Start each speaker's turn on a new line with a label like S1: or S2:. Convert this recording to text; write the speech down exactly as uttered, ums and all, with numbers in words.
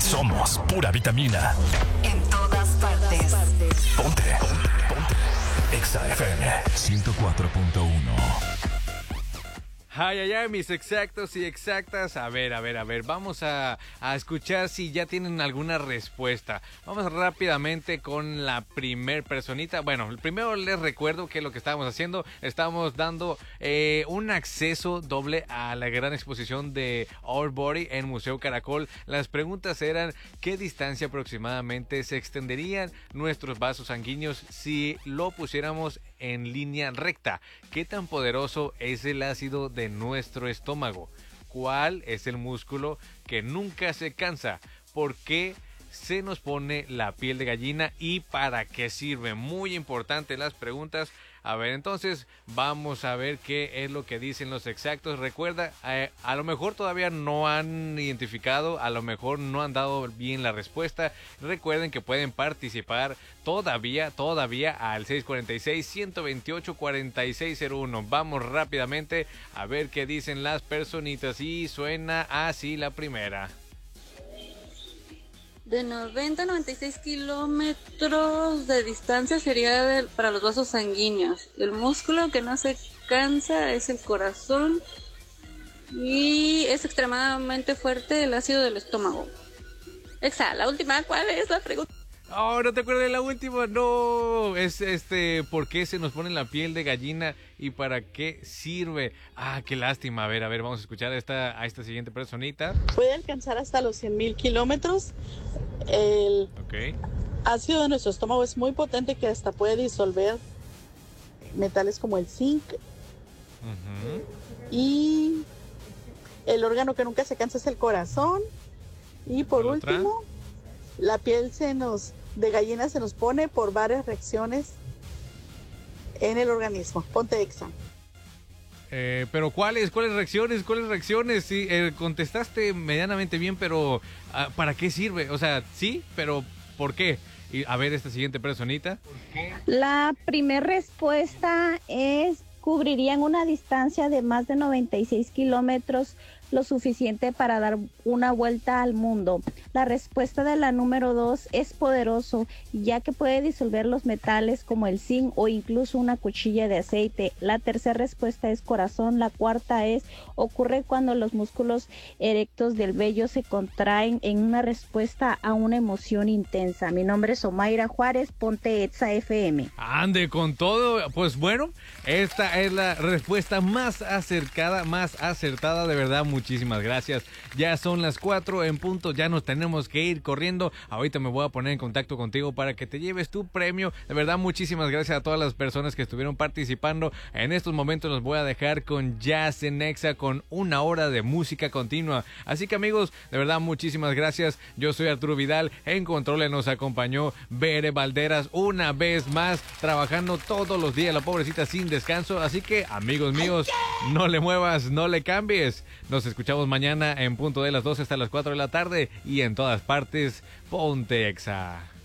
S1: Somos pura vitamina.
S2: En todas partes.
S1: Ponte. Ponte. Ponte. Exa F M ciento cuatro punto uno.
S3: Ay, ay, ay, mis exactos y exactas. A ver, a ver, a ver, vamos a, a escuchar si ya tienen alguna respuesta. Vamos rápidamente con la primer personita. Bueno, primero les recuerdo que lo que estábamos haciendo, estábamos dando eh, un acceso doble a la gran exposición de Our Body en Museo Caracol. Las preguntas eran: ¿qué distancia aproximadamente se extenderían nuestros vasos sanguíneos si lo pusiéramos en línea recta? ¿Qué tan poderoso es el ácido de nuestro estómago? ¿Cuál es el músculo que nunca se cansa? ¿Por qué se nos pone la piel de gallina y para qué sirve? Muy importante las preguntas. A ver, entonces vamos a ver qué es lo que dicen los exactos. Recuerda, eh, a lo mejor todavía no han identificado, a lo mejor no han dado bien la respuesta. Recuerden que pueden participar todavía, todavía al seis cuatro seis, uno dos ocho, cuatro seis cero uno. Vamos rápidamente a ver qué dicen las personitas y suena así la primera.
S4: De noventa a noventa y seis kilómetros de distancia sería de, para los vasos sanguíneos. El músculo que no se cansa es el corazón. Y es extremadamente fuerte el ácido del estómago. Exa, la última, ¿cuál es la pregunta?
S3: Oh, no te acuerdas de la última. No, es este, ¿por qué se nos pone la piel de gallina y para qué sirve? Ah, qué lástima. A ver, a ver, vamos a escuchar a esta, a esta siguiente personita.
S5: Puede alcanzar hasta los cien mil kilómetros. El
S3: okay.
S5: ácido de nuestro estómago es muy potente, que hasta puede disolver metales como el zinc.
S3: Uh-huh.
S5: Y el órgano que nunca se cansa es el corazón. Y por último, otra? La piel se nos de gallina se nos pone por varias reacciones en el organismo. Ponte Exa.
S3: Eh, pero ¿cuáles? ¿Cuáles reacciones? ¿Cuáles reacciones? Sí, eh, contestaste medianamente bien, pero uh, ¿para qué sirve? O sea, sí, pero ¿por qué? Y a ver esta siguiente personita. ¿Por qué?
S6: La primera respuesta es: cubrirían una distancia de más de noventa y seis kilómetros, lo suficiente para dar una vuelta al mundo. La respuesta de la número dos es poderoso, ya que puede disolver los metales como el zinc o incluso una cuchilla de aceite. La tercera respuesta es corazón. La cuarta es: ocurre cuando los músculos erectos del vello se contraen en una respuesta a una emoción intensa. Mi nombre es Omaira Juárez, ponte Exa F M.
S3: Ande con todo. Pues bueno, esta es la respuesta más acercada, más acertada, de verdad. Muchísimas gracias. Ya son las cuatro en punto, ya nos tenemos que ir corriendo. Ahorita me voy a poner en contacto contigo para que te lleves tu premio. De verdad, muchísimas gracias a todas las personas que estuvieron participando. En estos momentos los voy a dejar con Jazz en Exa, con una hora de música continua. Así que amigos, de verdad, muchísimas gracias. Yo soy Arturo Vidal. En controles nos acompañó Bere Valderas, una vez más, trabajando todos los días, la pobrecita sin descanso. Así que, amigos míos, no le muevas, no le cambies. Nos escuchamos mañana en punto de las doce hasta las cuatro de la tarde y en todas partes, ponte Exa.